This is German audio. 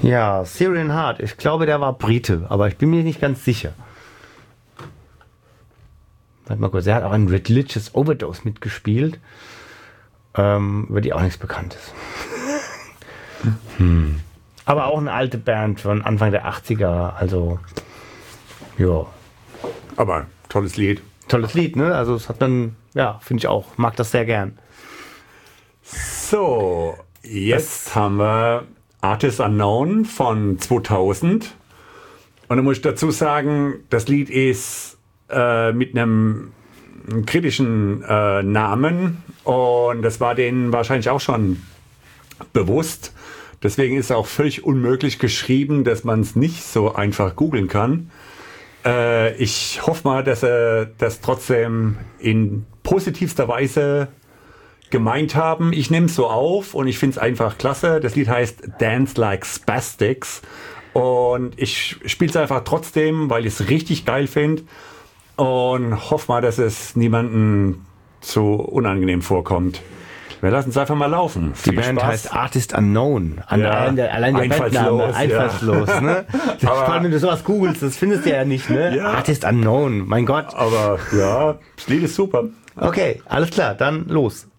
Ja, Syrian Heart. Ich glaube, der war Brite, aber ich bin mir nicht ganz sicher. Warte mal kurz, er hat auch in Religious Overdose mitgespielt, über die auch nichts bekannt ist. Aber auch eine alte Band von Anfang der 80er, also ja. Aber tolles Lied. Tolles Lied, ne? Also es hat dann, ja, finde ich auch, mag das sehr gern. So, jetzt haben wir Artist Unknown von 2000. Und da muss ich dazu sagen, das Lied ist mit einem kritischen Namen und das war denen wahrscheinlich auch schon bewusst. Deswegen ist es auch völlig unmöglich geschrieben, dass man es nicht so einfach googeln kann. Ich hoffe mal, dass er das trotzdem in positivster Weise gemeint haben. Ich nehme es so auf und ich finde es einfach klasse. Das Lied heißt Dance Like Spastics und ich spiele es einfach trotzdem, weil ich es richtig geil finde und hoffe mal, dass es niemandem zu unangenehm vorkommt. Wir lassen es einfach mal laufen. Die Band heißt Artist Unknown. Allein der Bandname, einfallslos. Ja. Ne? Vor allem, wenn du sowas googelst, das findest du ja nicht. Ne? Ja. Artist Unknown, mein Gott. Aber ja, das Lied ist super. Okay, alles klar, dann los.